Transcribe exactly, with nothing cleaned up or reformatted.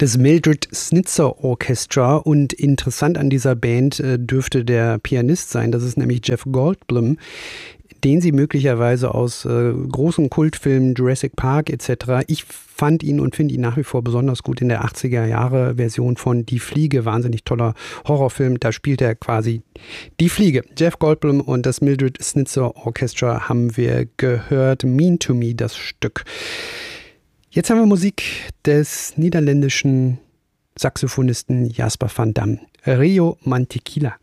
Das Mildred Snitzer Orchestra, und interessant an dieser Band äh, dürfte der Pianist sein, das ist nämlich Jeff Goldblum, den Sie möglicherweise aus äh, großen Kultfilmen, Jurassic Park et cetera. Ich fand ihn und finde ihn nach wie vor besonders gut in der achtziger Jahre Version von Die Fliege, wahnsinnig toller Horrorfilm, da spielt er quasi die Fliege. Jeff Goldblum und das Mildred Snitzer Orchestra haben wir gehört, Mean to Me, das Stück. Jetzt haben wir Musik des niederländischen Saxophonisten Jasper van Dam, Rio Mantequilla.